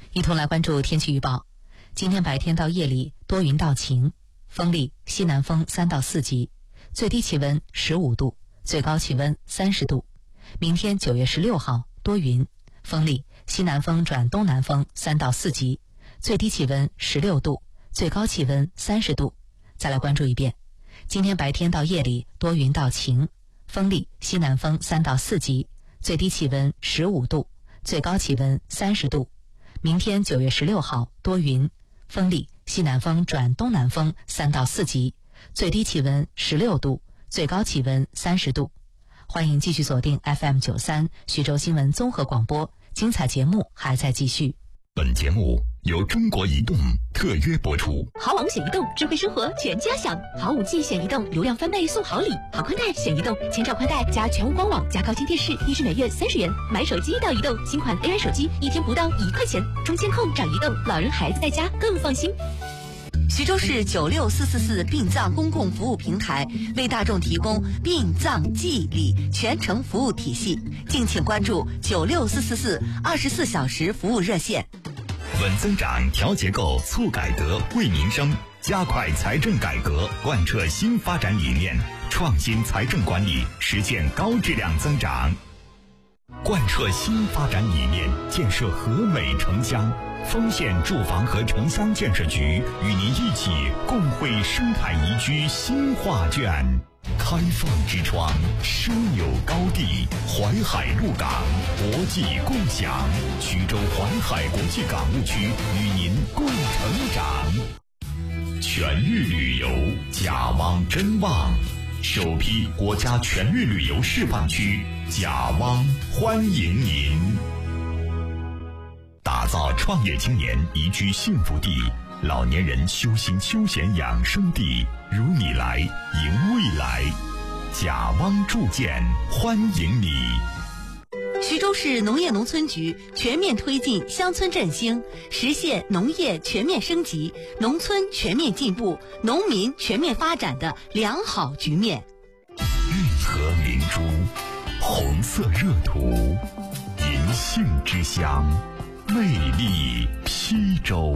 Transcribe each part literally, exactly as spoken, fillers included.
一同来关注天气预报。今天白天到夜里多云到晴，风力西南风三到四级，最低气温十五度，最高气温三十度。明天九月十六号多云，风力西南风转东南风三到四级，最低气温十六度，最高气温三十度。再来关注一遍，今天白天到夜里多云到晴，风力西南风三到四级，最低气温十五度，最高气温三十度。明天九月十六号多云，风力西南风转东南风三到四级，最低气温十六度，最高气温三十度。欢迎继续锁定 F M 九三徐州新闻综合广播，精彩节目还在继续。 本节目由中国移动特约播出。 好网选移动，智慧生活全家享。好 五 G 选移动，流量翻倍送好礼。好宽带选移动，千兆宽带加全屋官网加高清电视，一支每月三十元。买手机到移动，新款 A I 手机一天不到一块钱。中监控找移动，老人孩子在家更放心。 徐州市九六四四四殡葬公共服务平台为大众提供殡葬祭礼全程服务体系，敬请关注九六四四四二十四小时服务热线。 稳增长、调结构、促改革、惠民生，加快财政改革，贯彻新发展理念，创新财政管理，实现高质量增长。贯彻新发展理念，建设和美城乡。丰县住房和城乡建设局与您一起共绘生态宜居新画卷。开放之窗，枢纽高地，淮海陆港，国际共享。徐州淮海国际港务区与您共成长。全域旅游，甲汪真旺，首批国家全域旅游示范区，甲汪欢迎您。打造创业青年宜居幸福地，老年人修心休闲养生地，如你来迎未来。甲汪铸建欢迎你。 徐州市农业农村局全面推进乡村振兴，实现农业全面升级、农村全面进步、农民全面发展的良好局面。 运河明珠，红色热土，银杏之乡，魅力西州。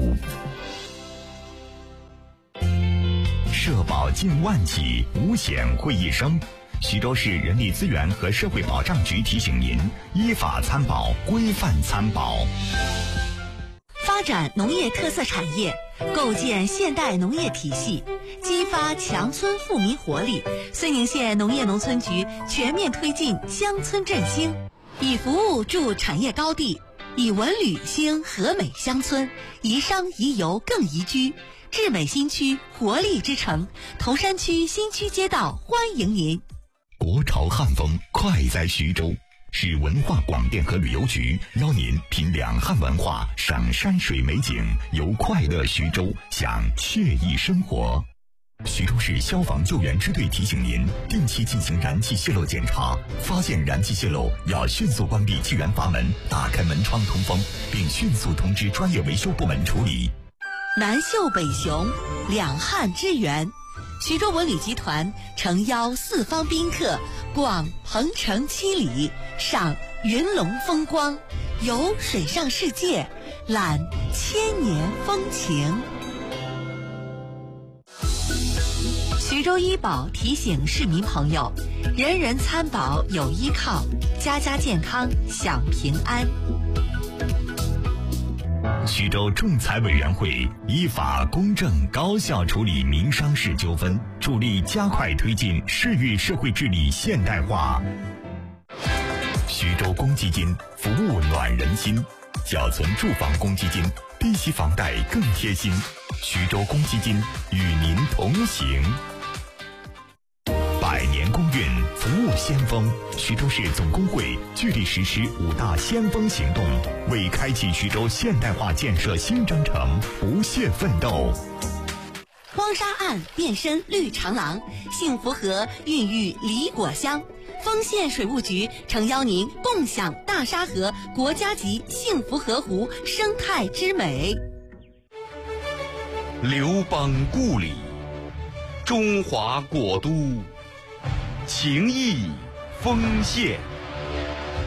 社保近万起，五险会一生。徐州市人力资源和社会保障局提醒您：依法参保，规范参保。 发展农业特色产业，构建现代农业体系，激发强村富民活力。睢宁县农业农村局全面推进乡村振兴，以服务筑产业高地，以文旅兴和美乡村，宜商宜游更宜居。智美新区活力之城，铜山区新区街道欢迎您。 国潮汉风快在徐州，市文化广电和旅游局邀您品两汉文化，赏山水美景，游快乐徐州，享惬意生活。徐州市消防救援支队提醒您，定期进行燃气泄漏检查，发现燃气泄漏要迅速关闭气源阀门，打开门窗通风，并迅速通知专业维修部门处理。 南秀北雄，两汉之源。徐州文旅集团诚邀四方宾客逛鹏城七里，赏云龙风光，游水上世界，览千年风情。徐州医保提醒市民朋友，人人参保有依靠，家家健康享平安。 徐州仲裁委员会依法公正高效处理民商事纠纷，助力加快推进市域社会治理现代化。徐州公积金服务暖人心，缴存住房公积金，低息房贷更贴心。徐州公积金与您同行。百年公运，服务先锋。徐州市总工会聚力实施五大先锋行动，为开启徐州现代化建设新征程不懈奋斗。 荒沙岸变身绿长廊，幸福河孕育梨果香。丰县水务局诚邀您共享大沙河国家级幸福河湖生态之美。 刘邦故里，中华国都，情谊丰县。